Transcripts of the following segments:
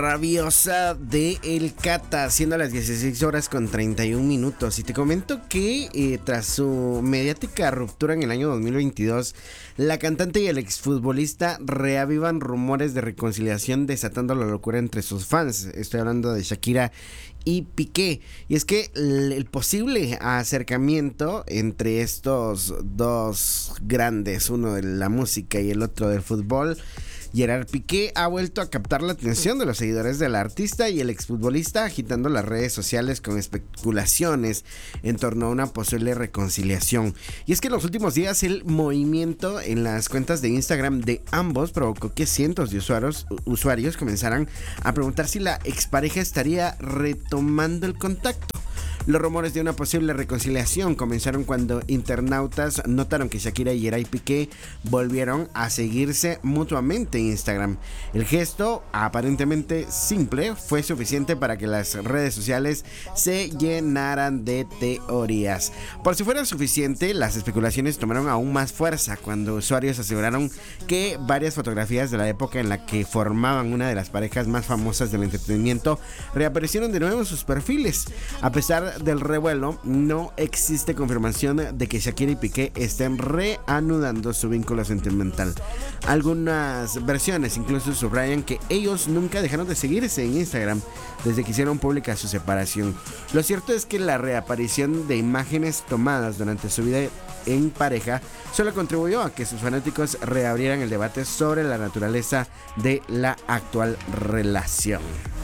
Rabiosa de El Cata, siendo las 16 horas con 31 minutos. Y te comento que tras su mediática ruptura en el año 2022, la cantante y el exfutbolista reavivan rumores de reconciliación, desatando la locura entre sus fans. Estoy hablando de Shakira y Piqué. Y es que el posible acercamiento entre estos dos grandes, uno de la música y el otro del fútbol, Gerard Piqué, ha vuelto a captar la atención de los seguidores del artista y el exfutbolista, agitando las redes sociales con especulaciones en torno a una posible reconciliación. Y es que en los últimos días el movimiento en las cuentas de Instagram de ambos provocó que cientos de usuarios comenzaran a preguntar si la expareja estaría retomando el contacto. Los rumores de una posible reconciliación comenzaron cuando internautas notaron que Shakira y Gerard Piqué volvieron a seguirse mutuamente en Instagram. El gesto, aparentemente simple, fue suficiente para que las redes sociales se llenaran de teorías. Por si fuera suficiente, las especulaciones tomaron aún más fuerza cuando usuarios aseguraron que varias fotografías de la época en la que formaban una de las parejas más famosas del entretenimiento reaparecieron de nuevo en sus perfiles. A pesar del revuelo, no existe confirmación de que Shakira y Piqué estén reanudando su vínculo sentimental. Algunas versiones incluso subrayan que ellos nunca dejaron de seguirse en Instagram desde que hicieron pública su separación. Lo cierto es que la reaparición de imágenes tomadas durante su vida en pareja solo contribuyó a que sus fanáticos reabrieran el debate sobre la naturaleza de la actual relación.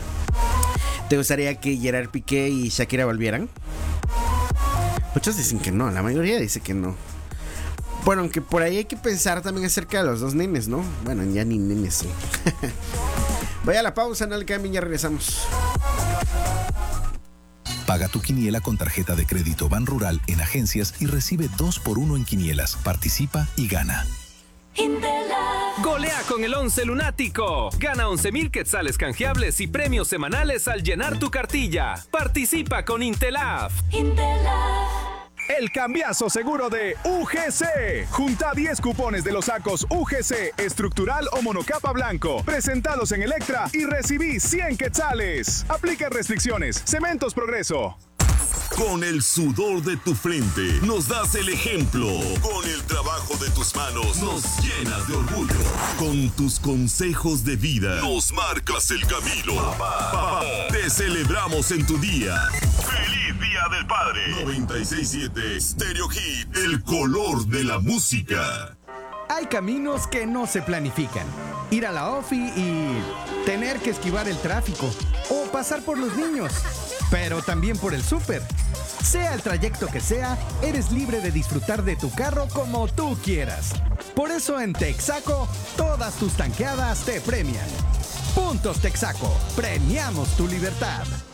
¿Te gustaría que Gerard Piqué y Shakira volvieran? Muchos dicen que no, la mayoría dice que no. Bueno, aunque por ahí hay que pensar también acerca de los dos nenes, ¿no? Bueno, ya ni nenes, sí. Voy a la pausa, no le cambien, ya regresamos. Paga tu quiniela con tarjeta de crédito Ban Rural en agencias y recibe 2x1 en quinielas. Participa y gana. Golea con el 11 lunático. Gana 11,000 quetzales canjeables y premios semanales al llenar tu cartilla. Participa con Intelaf. El cambiazo seguro de UGC. Junta 10 cupones de los sacos UGC estructural o monocapa blanco, presentados en Electra, y recibí 100 quetzales. Aplica restricciones. Cementos Progreso. Con el sudor de tu frente nos das el ejemplo. Con el trabajo de tus manos nos llenas de orgullo. Con tus consejos de vida nos marcas el camino. Papá, te celebramos en tu día. ¡Feliz Día del Padre! 96.7 Stereo Hit, el color de la música. Hay caminos que no se planifican. Ir a la ofi y tener que esquivar el tráfico o pasar por los niños, pero también por el súper. Sea el trayecto que sea, eres libre de disfrutar de tu carro como tú quieras. Por eso en Texaco, todas tus tanqueadas te premian. Puntos Texaco, premiamos tu libertad.